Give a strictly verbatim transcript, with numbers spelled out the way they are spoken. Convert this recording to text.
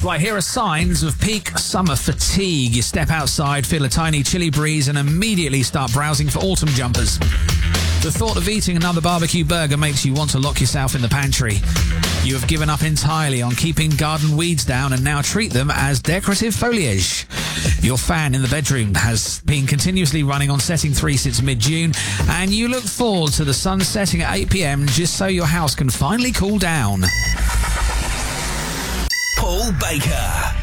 Right, here are signs of peak summer fatigue. You step outside, feel a tiny chilly breeze, and immediately start browsing for autumn jumpers. The thought of eating another barbecue burger makes you want to lock yourself in the pantry. You have given up entirely on keeping garden weeds down and now treat them as decorative foliage. Your fan in the bedroom has been continuously running on setting three since mid-June, and you look forward to the sun setting at eight p.m. just so your house can finally cool down. Paul Baker.